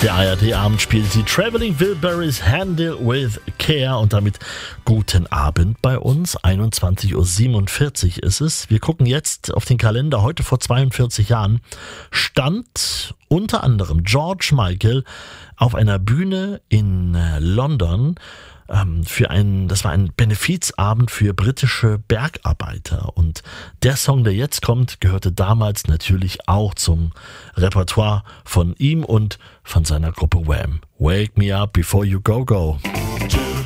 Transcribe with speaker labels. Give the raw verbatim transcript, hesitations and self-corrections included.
Speaker 1: Der A R D-Abend spielt die Traveling Wilburys Handle with Care und damit guten Abend bei uns. einundzwanzig Uhr siebenundvierzig ist es. Wir gucken jetzt auf den Kalender. Heute vor zweiundvierzig Jahren stand unter anderem George Michael auf einer Bühne in London ähm, für einen, das war ein Benefizabend für britische Bergarbeiter. Und der Song, der jetzt kommt, gehörte damals natürlich auch zum Repertoire von ihm und von seiner Gruppe Wham. Wake me up before you go go.